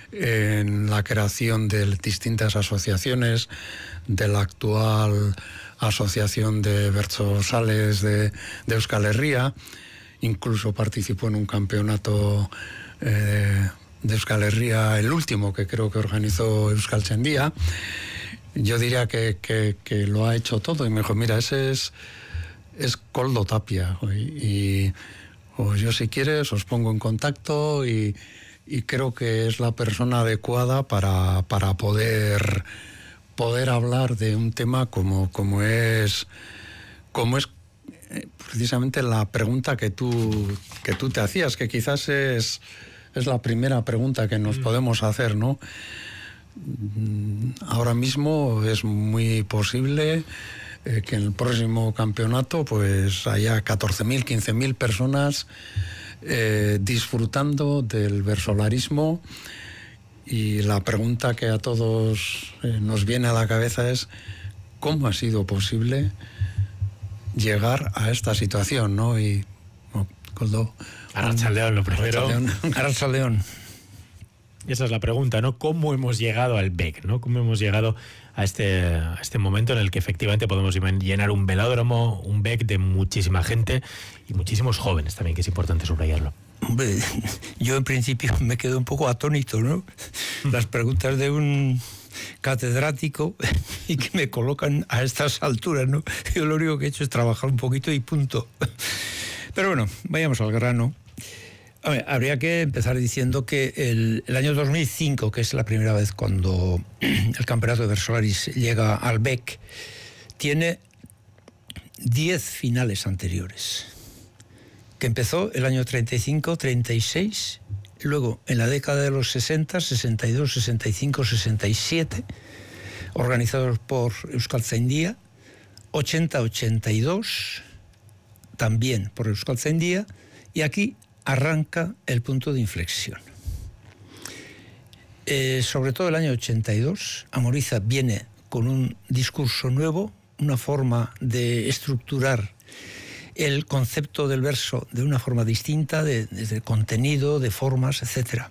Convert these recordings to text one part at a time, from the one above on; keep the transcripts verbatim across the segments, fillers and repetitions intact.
en la creación de distintas asociaciones, de la actual Asociación de Bertsozales de, de Euskal Herria, incluso participó en un campeonato eh, de Euskal Herria, el último que creo que organizó Euskaltzaindia. Yo diría que, que, que lo ha hecho todo, y me dijo, mira, ese es, es Koldo Tapia, y, y o yo, si quieres, os pongo en contacto, y, y creo que es la persona adecuada para, para poder, poder hablar de un tema como, como es, como es precisamente la pregunta que tú, que tú te hacías, que quizás es, es la primera pregunta que nos mm. podemos hacer, ¿no? Ahora mismo es muy posible eh, que en el próximo campeonato pues haya catorce mil, quince mil personas eh, disfrutando del versolarismo, y la pregunta que a todos eh, nos viene a la cabeza es ¿cómo ha sido posible llegar a esta situación, ¿no? Y bueno, Koldo, Arratsaldeon, lo primero. Arratsaldeon. Y esa es la pregunta, ¿no? ¿Cómo hemos llegado al B E C, ¿no? ¿Cómo hemos llegado a este, a este momento en el que efectivamente podemos llenar un velódromo, un B E C de muchísima gente y muchísimos jóvenes también, que es importante subrayarlo? Hombre, yo en principio me quedo un poco atónito, ¿no? Las preguntas de un catedrático y que me colocan a estas alturas, ¿no? Yo lo único que he hecho es trabajar un poquito y punto. Pero bueno, vayamos al grano. A ver, habría que empezar diciendo que el, el año dos mil cinco, que es la primera vez cuando el campeonato de Versolaris llega al B E C, tiene diez finales anteriores, que empezó el año treinta y cinco, treinta y seis, luego en la década de los sesenta, sesenta y dos, sesenta y cinco, sesenta y siete, organizados por Euskaltzaindia, ochenta, ochenta y dos, también por Euskaltzaindia, y aquí arranca el punto de inflexión. Eh, sobre todo el año ochenta y dos, Amoriza viene con un discurso nuevo, una forma de estructurar el concepto del verso de una forma distinta, de, de contenido, de formas, etcétera.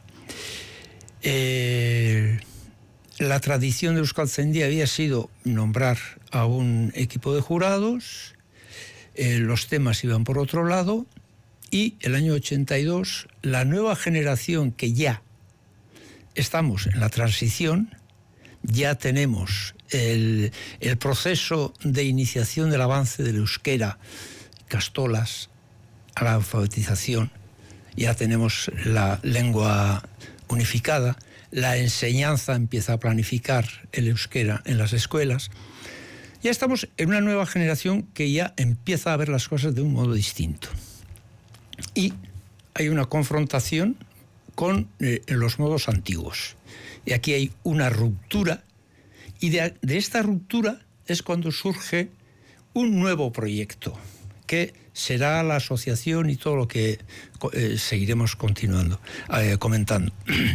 Eh, la tradición de Euskaltzaindia había sido nombrar a un equipo de jurados, eh, los temas iban por otro lado, y el año ochenta y dos, la nueva generación, que ya estamos en la transición, ya tenemos el, el proceso de iniciación del avance del euskera, castolas, a la alfabetización, ya tenemos la lengua unificada, la enseñanza empieza a planificar el euskera en las escuelas. Ya estamos en una nueva generación que ya empieza a ver las cosas de un modo distinto. Y hay una confrontación con eh, los modos antiguos. Y aquí hay una ruptura, y de, de esta ruptura es cuando surge un nuevo proyecto, que será la asociación y todo lo que eh, seguiremos continuando, eh, comentando.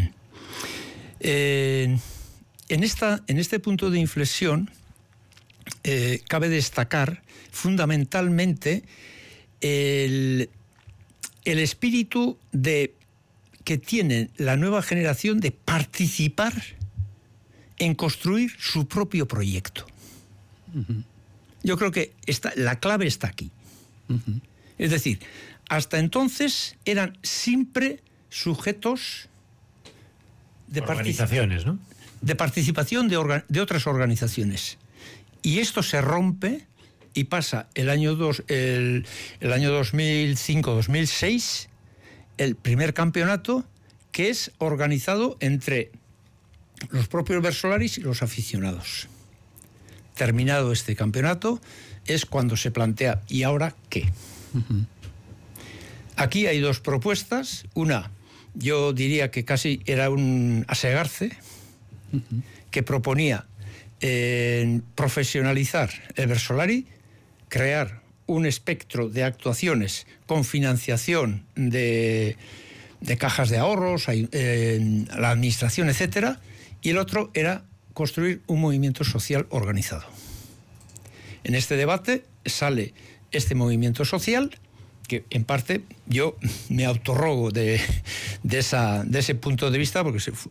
eh, en, esta, en este punto de inflexión eh, cabe destacar fundamentalmente el... el espíritu de, que tiene la nueva generación de participar en construir su propio proyecto. Uh-huh. Yo creo que esta, la clave está aquí. Uh-huh. Es decir, hasta entonces eran siempre sujetos de organizaciones, ¿no? De participación de, orga, de otras organizaciones. Y esto se rompe y pasa el año, dos, el, el año dos mil cinco, dos mil seis, el primer campeonato, que es organizado entre los propios Versolaris y los aficionados. Terminado este campeonato, es cuando se plantea, ¿y ahora qué? Uh-huh. Aquí hay dos propuestas. Una, yo diría que casi era un asegarce, uh-huh, que proponía eh, profesionalizar el Versolari, crear un espectro de actuaciones con financiación de, de cajas de ahorros, eh, la administración, etcétera, y el otro era construir un movimiento social organizado. En este debate sale este movimiento social, que en parte yo me autorrogo de, de, esa, de ese punto de vista, porque